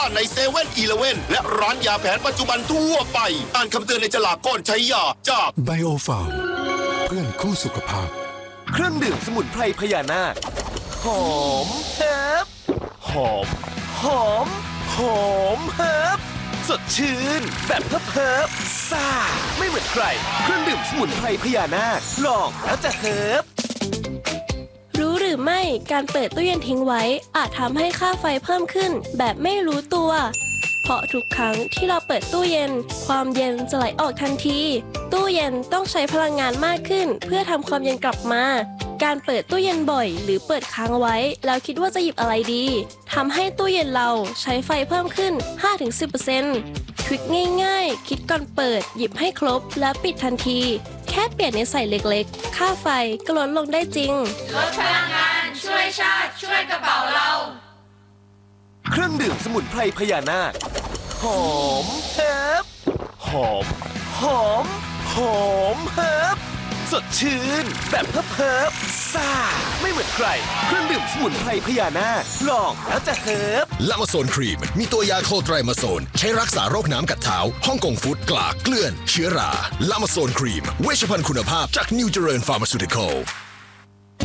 ในเซเว่นอีเลฟเว่นและร้านยาแผนปัจจุบันทั่วไปอ่านคำเตือนในฉลากก่อนใช้ยาจากไบโอฟาร์มเพื่อนคู่สุขภาพเครื่องดื่มสมุนไพรพญานาคหอมเฮิบหอมหอมหอมเฮิบสดชื่นแบบเฮิบซ่าไม่เหมือนใครเครื่องดื่มสมุนไพรพญานาคลองแล้วจะเฮิบรู้หรือไม่การเปิดตู้เย็นทิ้งไว้อาจทำให้ค่าไฟเพิ่มขึ้นแบบไม่รู้ตัวเพราะทุกครั้งที่เราเปิดตู้เย็นความเย็นจะไหลออกทันทีตู้เย็นต้องใช้พลังงานมากขึ้นเพื่อทำความเย็นกลับมาการเปิดตู้เย็นบ่อยหรือเปิดค้างไว้แล้วคิดว่าจะหยิบอะไรดีทำให้ตู้เย็นเราใช้ไฟเพิ่มขึ้น 5-10% ทริคง่ายๆคิดก่อนเปิดหยิบให้ครบแล้วปิดทันทีแค่เปลี่ยนนิสัยเล็กๆค่าไฟก็ลดลงได้จริงลดพลังงานช่วยชาติช่วยกระเป๋าเราเครื่องดื่มสมุนไพรพญานาคหอมเฮิบหอมหอมหอมเฮิบสดชื่นแบบเฮิบซ่าไม่เหมือนใครเครื่องดื่มสมุนไพรพญานาคลองแล้วจะเฮิบลามาโซนครีมมีตัวยาโคไตรมาโซนใช้รักษาโรคน้ำกัดเท้าฮ่องกงฟุตกลากเกลื่อนเชื้อราลามาโซนครีมเวชภัณฑ์คุณภาพจากนิวเจริญฟาร์มาซูติคอล